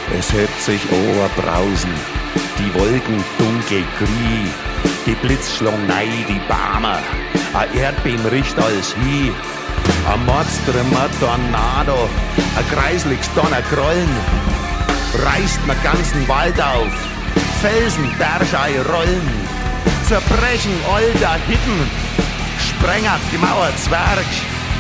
Es hebt sich Oberbrausen, die Wolken dunkelgrün, die Blitz schlagen nei, die Barmer, a Erdbeben riecht alles hin, a Mordströmer Tornado, a kreisliges Donnergrollen, reißt den ganzen Wald auf, Felsen, Bergei rollen, zerbrechen alter Hitten, Sprenger, gemauert Zwerg,